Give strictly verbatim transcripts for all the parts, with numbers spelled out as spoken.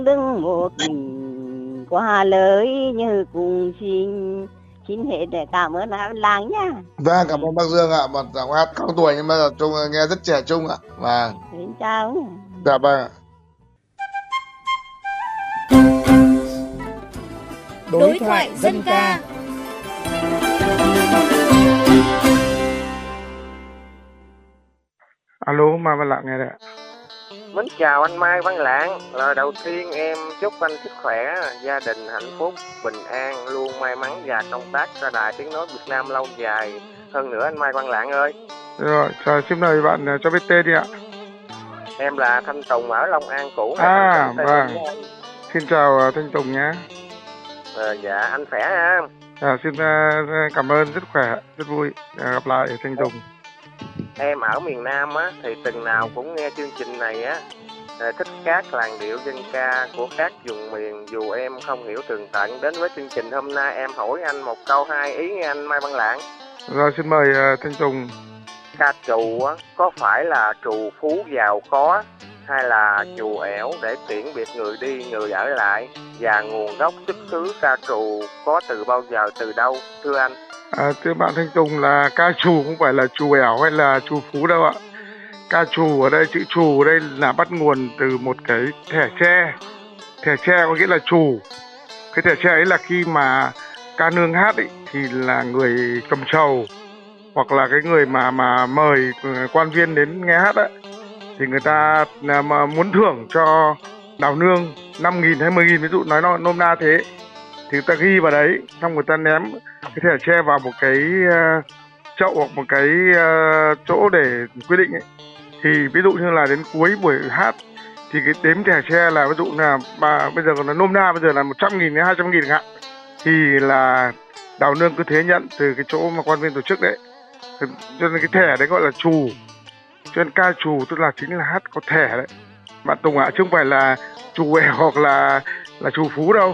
Đừng một mình qua lời như cùng xin xin hết để cảm ơn hai làng nha. Vâng, cảm ơn bác Dương ạ. Một giọng hát cao tuổi nhưng mà trung nghe rất trẻ trung ạ. Vâng. Xin chào. Dạ vâng ạ. Đối thoại dân ca. Alo, Mai Văn Lạng nghe đây ạ. Mến chào anh Mai Văn Lạng. Lời đầu tiên em chúc anh sức khỏe, gia đình hạnh phúc, bình an, luôn may mắn và công tác cho Đài Tiếng Nói Việt Nam lâu dài hơn nữa anh Mai Văn Lạng ơi. Rồi, chào, xin mời bạn cho biết tên đi ạ. Em là Thanh Tùng ở Long An cũ. À, vâng. Xin chào Thanh Tùng nhé. À, dạ, anh khỏe ha. À, xin uh, cảm ơn, rất khỏe, rất vui gặp lại Thanh Tùng. Em ở miền Nam á, thì từng nào cũng nghe chương trình này á, thích các làn điệu dân ca của các vùng miền. Dù em không hiểu tường tận, đến với chương trình hôm nay em hỏi anh một câu hai ý nghe anh Mai Văn Lạng. Rồi, xin mời uh, Thanh Tùng. Ca trù á, có phải là trù phú giàu có hay là trù ẻo để tiễn biệt người đi người ở lại? Và nguồn gốc xuất xứ ca trù có từ bao giờ, từ đâu thưa anh? À, thưa bạn Thanh Tùng, là ca trù không phải là trù ẻo hay là trù phú đâu ạ. Ca trù ở đây, chữ trù ở đây là bắt nguồn từ một cái thẻ tre. Thẻ tre có nghĩa là trù. Cái thẻ tre ấy là khi mà ca nương hát ấy, thì là người cầm trầu hoặc là cái người mà mà mời quan viên đến nghe hát ấy, thì người ta mà muốn thưởng cho đào nương năm nghìn hay mười nghìn, ví dụ nói nó nôm na thế, thì người ta ghi vào đấy, xong người ta ném cái thẻ tre vào một cái uh, chậu hoặc một cái uh, chỗ để quy định ấy. Thì ví dụ như là đến cuối buổi hát thì cái đếm thẻ tre là ví dụ là bà bây giờ còn là nôm na bây giờ là một trăm nghìn đến hai trăm nghìn chẳng hạn, thì là đào nương cứ thế nhận từ cái chỗ mà quan viên tổ chức đấy. Cho nên cái thẻ đấy gọi là trù. Cho nên ca trù tức là chính là hát có thẻ đấy bạn Tùng ạ, à, chứ không phải là trù ẻo hoặc là là trù phú đâu.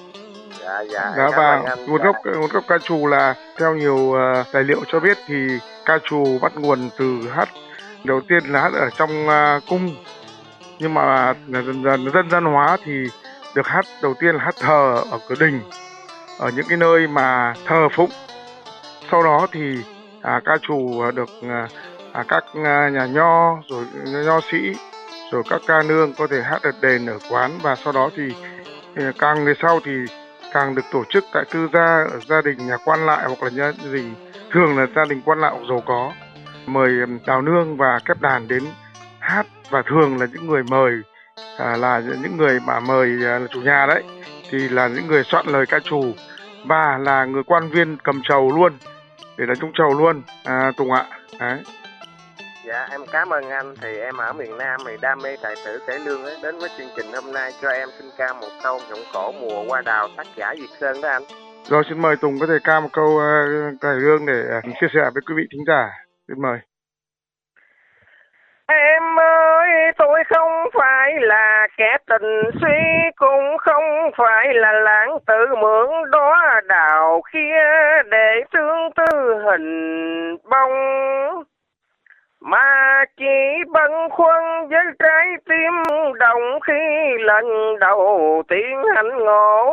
Dạ dạ. Dạ, và nguồn gốc nguồn gốc ca trù là theo nhiều uh, tài liệu cho biết thì ca trù bắt nguồn từ hát đầu tiên là hát ở trong uh, cung, nhưng mà dần dần dân gian hóa thì được hát đầu tiên là hát thờ ở cửa đình, ở những cái nơi mà thờ phụng. Sau đó thì à, ca trù được à, các nhà nho rồi nho sĩ rồi các ca nương có thể hát ở đền ở quán, và sau đó thì càng về sau thì càng được tổ chức tại tư gia, ở gia đình nhà quan lại hoặc là gia đình thường là gia đình quan lại hoặc giàu có, mời đào nương và kép đàn đến hát, và thường là những người mời à, là những người mà mời à, là chủ nhà đấy thì là những người soạn lời ca trù và là người quan viên cầm trầu luôn để là trung trầu luôn à, Tùng ạ. Đấy. Dạ em cảm ơn anh. Thì em ở miền Nam thì đam mê tài tử cải lương ấy. Đến với chương trình hôm nay cho em xin ca một câu giọng cổ Mùa Hoa Đào tác giả Việt Sơn đó anh. Rồi, xin mời Tùng có thể ca một câu uh, cải lương để uh, chia sẻ với quý vị thính giả. Xin mời. Em ơi, tôi không phải là kẻ tình suy, cũng không phải là lãng tử mượn đóa đào kia để tương tư hình bông, mà chỉ bâng khuâng với trái tim đồng khi lần đầu tiên hạnh ngộ.